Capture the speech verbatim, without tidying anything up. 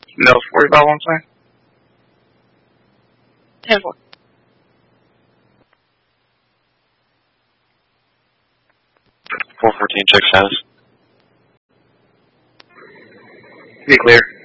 No, forty-five one sign. ten four. four fourteen, check status. Be clear.